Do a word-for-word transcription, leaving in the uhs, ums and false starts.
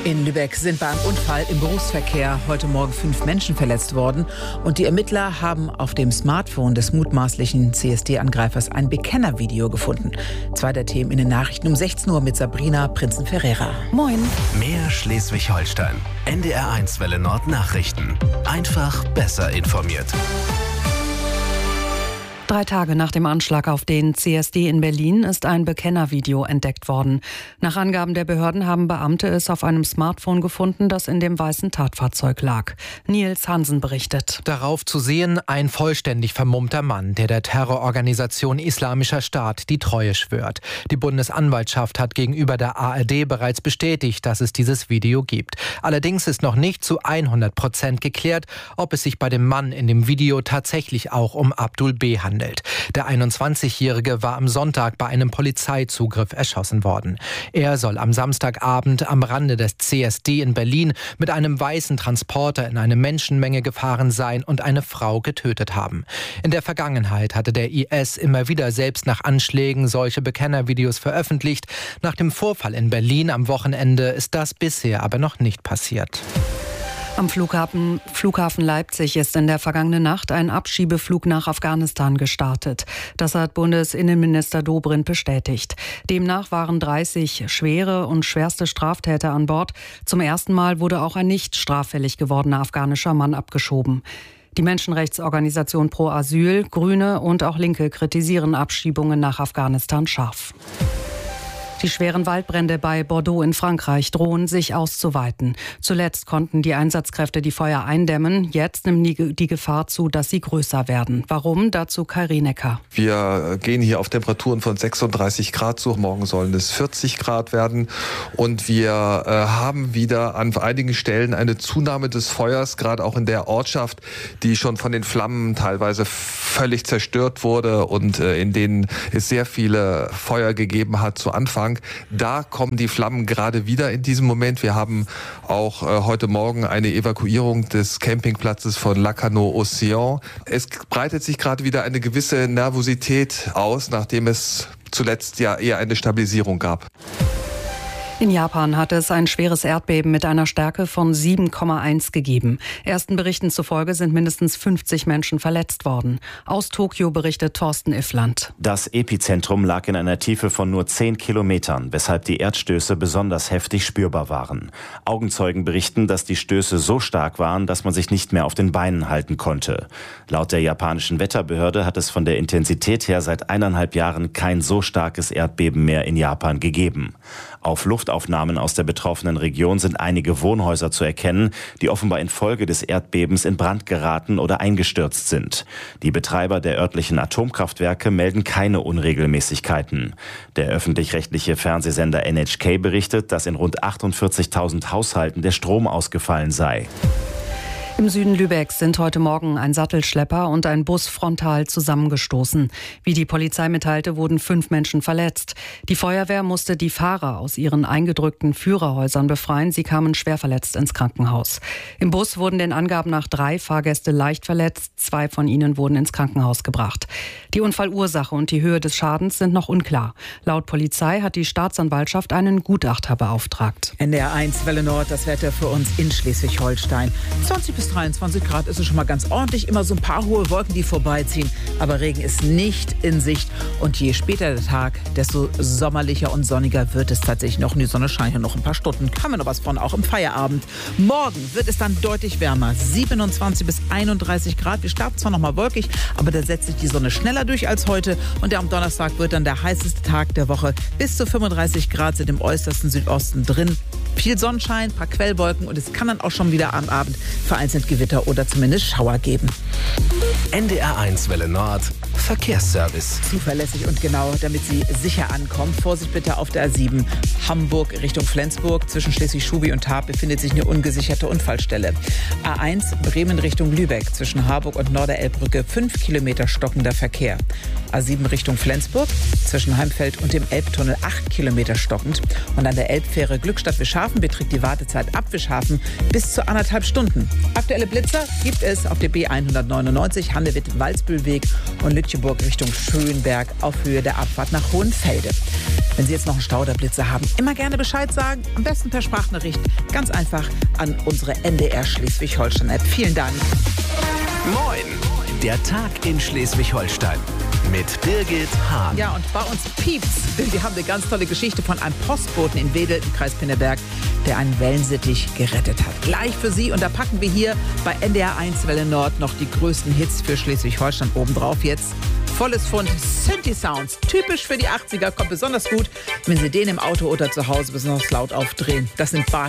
In Lübeck sind bei einem Unfall im Berufsverkehr heute Morgen fünf Menschen verletzt worden. Und die Ermittler haben auf dem Smartphone des mutmaßlichen C S D-Angreifers ein Bekennervideo gefunden. Zwei der Themen in den Nachrichten um sechzehn Uhr mit Sabrina Prinzen-Ferreira. Moin. Mehr Schleswig-Holstein. N D R eins Welle Nord Nachrichten. Einfach besser informiert. Drei Tage nach dem Anschlag auf den C S D in Berlin ist ein Bekennervideo entdeckt worden. Nach Angaben der Behörden haben Beamte es auf einem Smartphone gefunden, das in dem weißen Tatfahrzeug lag. Nils Hansen berichtet. Darauf zu sehen ein vollständig vermummter Mann, der der Terrororganisation Islamischer Staat die Treue schwört. Die Bundesanwaltschaft hat gegenüber der A R D bereits bestätigt, dass es dieses Video gibt. Allerdings ist noch nicht zu hundert Prozent geklärt, ob es sich bei dem Mann in dem Video tatsächlich auch um Abdul B. handelt. Der einundzwanzigjährige war am Sonntag bei einem Polizeizugriff erschossen worden. Er soll am Samstagabend am Rande des C S D in Berlin mit einem weißen Transporter in eine Menschenmenge gefahren sein und eine Frau getötet haben. In der Vergangenheit hatte der I S immer wieder selbst nach Anschlägen solche Bekennervideos veröffentlicht. Nach dem Vorfall in Berlin am Wochenende ist das bisher aber noch nicht passiert. Am Flughafen, Flughafen Leipzig ist in der vergangenen Nacht ein Abschiebeflug nach Afghanistan gestartet. Das hat Bundesinnenminister Dobrindt bestätigt. Demnach waren dreißig schwere und schwerste Straftäter an Bord. Zum ersten Mal wurde auch ein nicht straffällig gewordener afghanischer Mann abgeschoben. Die Menschenrechtsorganisation Pro Asyl, Grüne und auch Linke kritisieren Abschiebungen nach Afghanistan scharf. Die schweren Waldbrände bei Bordeaux in Frankreich drohen sich auszuweiten. Zuletzt konnten die Einsatzkräfte die Feuer eindämmen. Jetzt nimmt die Gefahr zu, dass sie größer werden. Warum? Dazu Kai Rienecker. Wir gehen hier auf Temperaturen von sechsunddreißig Grad zu. Morgen sollen es vierzig Grad werden. Und wir äh, haben wieder an einigen Stellen eine Zunahme des Feuers, gerade auch in der Ortschaft, die schon von den Flammen teilweise völlig zerstört wurde und äh, in denen es sehr viele Feuer gegeben hat zu Anfang. Da kommen die Flammen gerade wieder in diesem Moment. Wir haben auch äh, heute Morgen eine Evakuierung des Campingplatzes von Lacanau-Océan. Es breitet sich gerade wieder eine gewisse Nervosität aus, nachdem es zuletzt ja eher eine Stabilisierung gab. In Japan hat es ein schweres Erdbeben mit einer Stärke von sieben Komma eins gegeben. Ersten Berichten zufolge sind mindestens fünfzig Menschen verletzt worden. Aus Tokio berichtet Thorsten Iffland. Das Epizentrum lag in einer Tiefe von nur zehn Kilometern, weshalb die Erdstöße besonders heftig spürbar waren. Augenzeugen berichten, dass die Stöße so stark waren, dass man sich nicht mehr auf den Beinen halten konnte. Laut der japanischen Wetterbehörde hat es von der Intensität her seit eineinhalb Jahren kein so starkes Erdbeben mehr in Japan gegeben. Auf Luftaufnahmen aus der betroffenen Region sind einige Wohnhäuser zu erkennen, die offenbar infolge des Erdbebens in Brand geraten oder eingestürzt sind. Die Betreiber der örtlichen Atomkraftwerke melden keine Unregelmäßigkeiten. Der öffentlich-rechtliche Fernsehsender N H K berichtet, dass in rund achtundvierzigtausend Haushalten der Strom ausgefallen sei. Im Süden Lübecks sind heute Morgen ein Sattelschlepper und ein Bus frontal zusammengestoßen. Wie die Polizei mitteilte, wurden fünf Menschen verletzt. Die Feuerwehr musste die Fahrer aus ihren eingedrückten Führerhäusern befreien. Sie kamen schwer verletzt ins Krankenhaus. Im Bus wurden den Angaben nach drei Fahrgäste leicht verletzt. Zwei von ihnen wurden ins Krankenhaus gebracht. Die Unfallursache und die Höhe des Schadens sind noch unklar. Laut Polizei hat die Staatsanwaltschaft einen Gutachter beauftragt. N D R eins Welle Nord, das Wetter für uns in Schleswig-Holstein. zwanzig bis dreiundzwanzig Grad ist es schon mal ganz ordentlich. Immer so ein paar hohe Wolken, die vorbeiziehen. Aber Regen ist nicht in Sicht. Und je später der Tag, desto sommerlicher und sonniger wird es tatsächlich noch. Und die Sonne scheint ja noch ein paar Stunden. Kann man noch was von, auch im Feierabend. Morgen wird es dann deutlich wärmer. siebenundzwanzig bis einunddreißig Grad. Wir starten zwar noch mal wolkig, aber da setzt sich die Sonne schneller durch als heute. Und der am Donnerstag wird dann der heißeste Tag der Woche. Bis zu fünfunddreißig Grad sind im äußersten Südosten drin. Viel Sonnenschein, paar Quellwolken und es kann dann auch schon wieder am Abend vereinzelt Gewitter oder zumindest Schauer geben. N D R eins Welle Nord Verkehrsservice. Zuverlässig und genau, damit Sie sicher ankommen. Vorsicht bitte auf der A sieben Hamburg Richtung Flensburg. Zwischen Schleswig-Schubi und Tarp befindet sich eine ungesicherte Unfallstelle. A eins Bremen Richtung Lübeck. Zwischen Harburg und Norderelbbrücke fünf Kilometer stockender Verkehr. A sieben Richtung Flensburg. Zwischen Heimfeld und dem Elbtunnel acht Kilometer stockend. Und an der Elbfähre Glückstadt-Wischhafen beträgt die Wartezeit ab Wischhafen bis zu anderthalb Stunden. Aktuelle Blitzer gibt es auf der B hundertneunundneunzig Handewitt-Walsbühlweg und Lütchen Magdeburg Richtung Schönberg auf Höhe der Abfahrt nach Hohenfelde. Wenn Sie jetzt noch einen Stau oder Blitze haben, immer gerne Bescheid sagen. Am besten per Sprachnachricht. Ganz einfach an unsere N D R Schleswig-Holstein-App. Vielen Dank. Moin! Der Tag in Schleswig-Holstein mit Birgit Hahn. Ja, und bei uns piept's, denn wir haben eine ganz tolle Geschichte von einem Postboten in Wedel im Kreis Pinneberg, der einen Wellensittich gerettet hat. Gleich für Sie, und da packen wir hier bei N D R eins Welle Nord noch die größten Hits für Schleswig-Holstein obendrauf. Jetzt volles Fund Synthi-Sounds, typisch für die achtziger, kommt besonders gut, wenn Sie den im Auto oder zu Hause besonders laut aufdrehen. Das sind Bart